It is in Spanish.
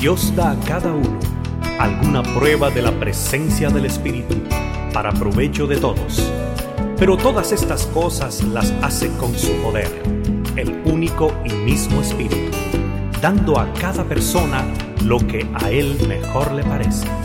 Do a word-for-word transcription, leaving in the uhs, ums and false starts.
Dios da a cada uno alguna prueba de la presencia del Espíritu para provecho de todos. Pero todas estas cosas las hace con su poder, el único y mismo Espíritu, dando a cada persona lo que a él mejor le parece.